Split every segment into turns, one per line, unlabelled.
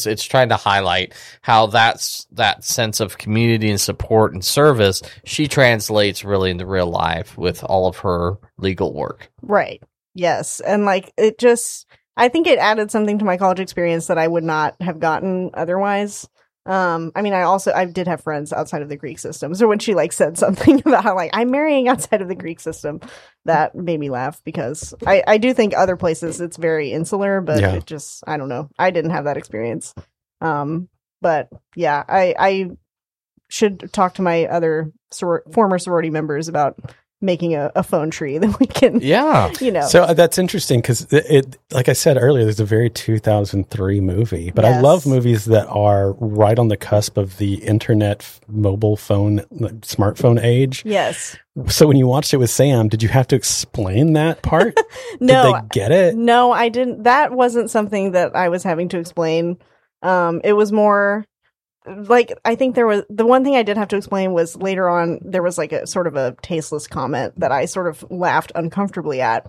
it's trying to highlight how that sense of community and support and service she translates really into real life with all of her legal work.
Right. Yes. And like I think it added something to my college experience that I would not have gotten otherwise. I mean, I did have friends outside of the Greek system. So when she like said something about how like I'm marrying outside of the Greek system, that made me laugh because I do think other places it's very insular, but it just, I don't know. I didn't have that experience. But yeah, I should talk to my other former sorority members about making a phone tree that we can,
So that's interesting because it, like I said earlier, there's a very 2003 movie, but I love movies that are right on the cusp of the internet, mobile phone, smartphone age.
Yes.
So when you watched it with Sam, did you have to explain that part?
No.
Did they get it?
No, I didn't. That wasn't something that I was having to explain. It was more like, I think there was, the one thing I did have to explain was later on, there was like a sort of a tasteless comment that I sort of laughed uncomfortably at.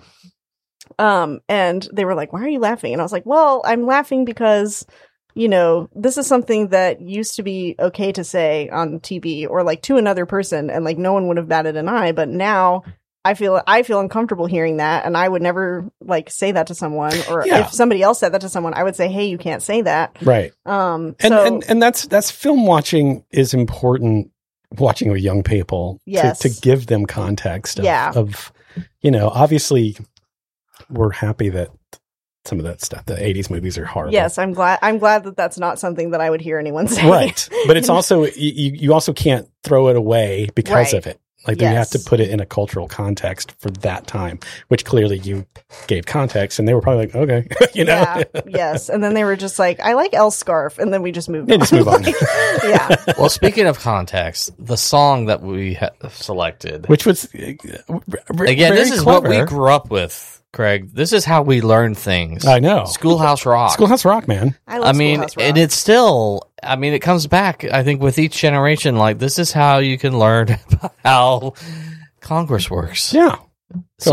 And they were like, why are you laughing? And I was like, well, I'm laughing because, this is something that used to be okay to say on TV or like to another person and like no one would have batted an eye. But now I feel uncomfortable hearing that, and I would never like say that to someone, or if somebody else said that to someone, I would say, "Hey, you can't say that."
Right. And that's film watching is important. Watching with young people, to give them context. Of obviously, we're happy that some of that stuff, the 80s movies, are horrible.
Yes, I'm glad that that's not something that I would hear anyone say.
Right, but it's also you also can't throw it away because of it. Like, you have to put it in a cultural context for that time, which clearly you gave context, and they were probably like, okay,
Yeah, yes. And then they were just like, I like Elle's scarf, and then we just moved on.
Just move on.
Well, speaking of context, the song that we selected,
which was,
again, this is what we grew up with, Craig. This is how we learn things.
I know.
Schoolhouse Rock.
Schoolhouse Rock, man.
I love Schoolhouse Rock.
And it's still, it comes back, I think, with each generation. Like, this is how you can learn about how Congress works.
Yeah. So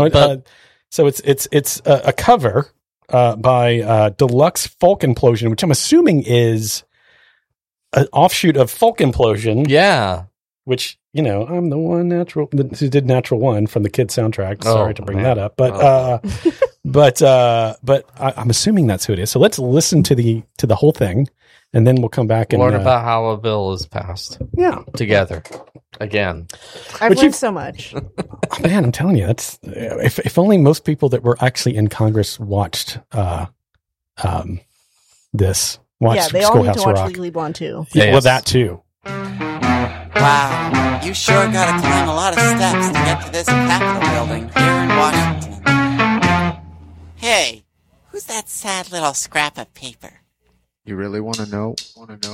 it's a cover by Deluxe Folk Implosion, which I'm assuming is an offshoot of Folk Implosion.
Yeah.
Which, I'm the one who did Natural One from the Kid soundtrack. Sorry to bring that up, but I'm assuming that's who it is. So let's listen to the whole thing, and then we'll come back and
learn about how a bill is passed.
Yeah,
together again.
I've learned so much.
Man, I'm telling you, that's if only most people that were actually in Congress watched this.
Yeah, they all need to watch Legally Blonde too.
Yeah, well, that too.
Wow, you sure gotta climb a lot of steps to get to this Capitol building here in Washington. Hey, who's that sad little scrap of paper?
You really want to know?